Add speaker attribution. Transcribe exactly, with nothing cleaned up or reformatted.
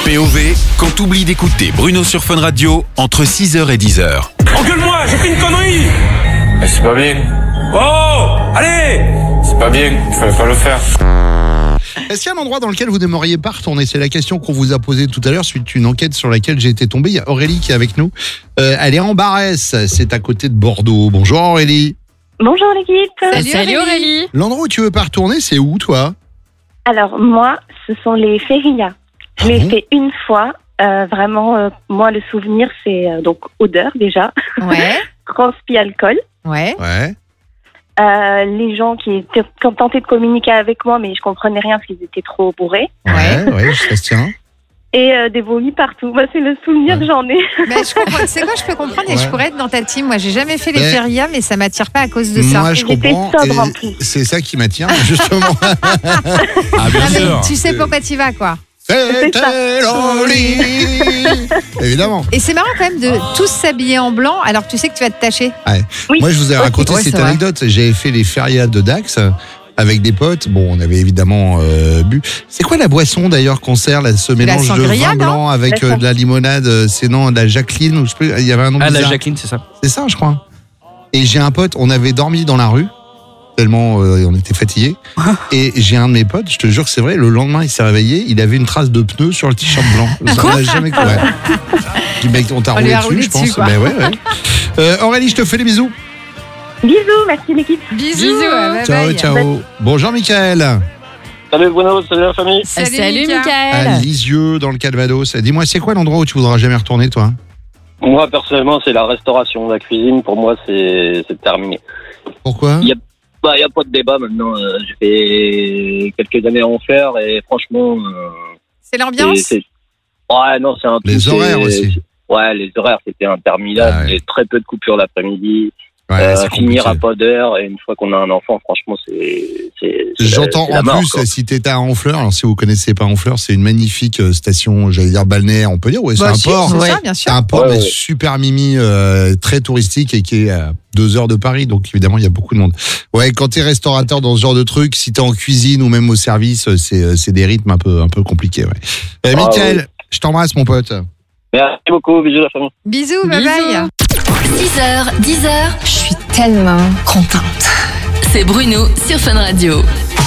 Speaker 1: P O V, quand t'oublies d'écouter Bruno sur Fun Radio, entre six heures et dix heures.
Speaker 2: Engueule-moi, j'ai fait une connerie.
Speaker 3: Mais c'est pas bien.
Speaker 2: Oh, allez.
Speaker 3: C'est pas bien, il fallait pas le faire.
Speaker 4: Est-ce qu'il y a un endroit dans lequel vous n'aimeriez pas retourner ? C'est la question qu'on vous a posée tout à l'heure suite à une enquête sur laquelle j'ai été tombé. Il y a Aurélie qui est avec nous. Euh, elle est en Baresse, c'est à côté de Bordeaux. Bonjour Aurélie.
Speaker 5: Bonjour l'équipe.
Speaker 6: Salut, Salut Aurélie.
Speaker 4: L'endroit où tu veux pas retourner, c'est où toi ?
Speaker 5: Alors moi, ce sont les férias. Je
Speaker 4: Ah
Speaker 5: l'ai
Speaker 4: bon
Speaker 5: fait une fois. Euh, vraiment, euh, moi le souvenir, c'est euh, donc odeur déjà,
Speaker 6: Ouais,
Speaker 5: transpi alcool.
Speaker 6: ouais.
Speaker 4: Ouais.
Speaker 5: Euh, les gens qui étaient qui ont tenté de communiquer avec moi, mais je comprenais rien parce qu'ils étaient trop bourrés.
Speaker 4: Ouais, ouais, ça se tient.
Speaker 5: Et euh, des vomis partout. Bah, c'est le souvenir
Speaker 4: Ouais.
Speaker 5: que j'en ai.
Speaker 6: Mais je comprends. C'est quoi, je peux comprendre et
Speaker 4: Ouais.
Speaker 6: je pourrais être dans ta team. Moi, j'ai jamais fait les
Speaker 4: Mais-
Speaker 6: férias, mais ça m'attire pas à cause de ça.
Speaker 4: Moi, je
Speaker 5: J'étais
Speaker 4: comprends.
Speaker 5: sobre en
Speaker 4: et
Speaker 5: plus.
Speaker 4: C'est ça qui m'attire, justement.
Speaker 1: Ah, bien
Speaker 6: Ah, mais
Speaker 1: sûr.
Speaker 6: tu sais pourquoi tu vas, quoi.
Speaker 4: C'était l'Aurélie. Évidemment.
Speaker 6: Et c'est marrant quand même de tous s'habiller en blanc alors que tu sais que tu vas te tacher.
Speaker 5: Oui.
Speaker 4: Moi, je vous ai raconté
Speaker 6: Ouais,
Speaker 4: cette
Speaker 6: c'est vrai.
Speaker 4: anecdote. J'avais fait les férias de Dax avec des potes. Bon, on avait évidemment euh, bu. C'est quoi la boisson d'ailleurs qu'on sert, là, ce mélange de
Speaker 6: sangria,
Speaker 4: vin
Speaker 6: non
Speaker 4: blanc avec
Speaker 5: La
Speaker 4: euh, de la limonade euh, C'est non, de la Jacqueline ou je sais pas, il y avait un nom
Speaker 7: Ah, la
Speaker 4: bizarre.
Speaker 7: Jacqueline, c'est ça.
Speaker 4: C'est ça, je crois. Et j'ai un pote, on avait dormi dans la rue tellement euh, on était fatigués. Et j'ai un de mes potes, je te jure que c'est vrai, le lendemain il s'est réveillé, il avait une trace de pneu sur le t-shirt blanc. Ça on l'a jamais cru. Ouais. Je dis, mec, on t'a
Speaker 6: On
Speaker 4: roulé
Speaker 6: lui a
Speaker 4: dessus,
Speaker 6: roulé
Speaker 4: je pense.
Speaker 6: dessus, quoi.
Speaker 4: Ben ouais, ouais. Euh, Aurélie, je te fais des bisous.
Speaker 5: Bisous, merci l'équipe.
Speaker 6: Bisous.
Speaker 7: Bisous,
Speaker 6: ouais, bye
Speaker 4: Ciao,
Speaker 6: bye.
Speaker 4: ciao. Bonjour, Michael.
Speaker 3: Salut Bruno, salut la famille.
Speaker 6: Salut,
Speaker 7: Salut,
Speaker 6: Mika.
Speaker 7: Mickaël.
Speaker 4: À Lisieux, dans le Calvados. Dis-moi, c'est quoi l'endroit où tu voudras jamais retourner, toi ?
Speaker 8: Moi, personnellement, c'est la restauration. La cuisine, pour moi, c'est c'est terminé.
Speaker 4: Pourquoi ?
Speaker 8: Il y a- Bah, il n'y a pas de débat maintenant. Euh, j'ai fait quelques années à en faire et franchement... euh,
Speaker 6: C'est l'ambiance.
Speaker 8: c'est- c'est- Ouais, non, c'est un
Speaker 4: Les
Speaker 8: tout,
Speaker 4: horaires
Speaker 8: c'est-
Speaker 4: aussi.
Speaker 8: Ouais, les horaires, c'était interminable.
Speaker 4: Ah ouais.
Speaker 8: Et très peu de coupures l'après-midi.
Speaker 4: Ouais,
Speaker 8: Euh,
Speaker 4: c'est
Speaker 8: finir à
Speaker 4: compliqué.
Speaker 8: pas d'heure. Et une fois qu'on a un enfant, franchement, c'est... c'est- c'est la-
Speaker 4: J'entends
Speaker 8: c'est la
Speaker 4: en
Speaker 8: mort,
Speaker 4: plus,
Speaker 8: quoi.
Speaker 4: si t'étais à Honfleur, alors si vous connaissez pas Honfleur, c'est une magnifique euh, station, j'allais dire balnéaire, on peut dire, ouais, c'est
Speaker 6: Bah,
Speaker 4: un
Speaker 6: si,
Speaker 4: port.
Speaker 6: c'est
Speaker 7: Ouais.
Speaker 6: ça, bien
Speaker 4: C'est
Speaker 6: sûr.
Speaker 4: un port
Speaker 8: Ouais,
Speaker 4: mais
Speaker 8: ouais.
Speaker 4: super mimi, euh, très touristique et qui est à deux heures de Paris, donc évidemment il y a beaucoup de monde. Ouais, quand t'es restaurateur dans ce genre de truc, si t'es en cuisine ou même au service, c'est euh, c'est des rythmes un peu un peu compliqués. Ouais. Euh,
Speaker 8: Ah,
Speaker 4: Mickaël,
Speaker 8: ouais.
Speaker 4: je t'embrasse mon pote.
Speaker 8: Merci beaucoup. Bisous la famille.
Speaker 6: Bisous, bye bye.
Speaker 9: six heures, dix heures, je suis tellement contente. C'est Bruno sur Fun Radio.